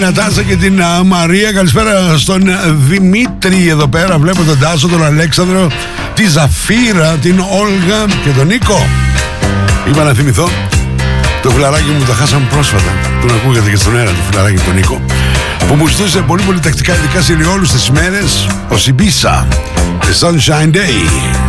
Νατάσα και την Μαρία. Καλησπέρα στον Δημήτρη εδώ πέρα. Βλέπω τον Τάσο, τον Αλέξανδρο, τη Ζαφίρα, την Όλγα και τον Νίκο. Είπα να θυμηθώ το φιλαράκι μου, το χάσαμε πρόσφατα. Τον ακούγατε και στον αέρα, το φιλαράκι τον Νίκο, που μου ζητούσε πολύ τακτικά, ειδικά σε όλες τις μέρες, ο Σιμπίσα, The Sunshine Day.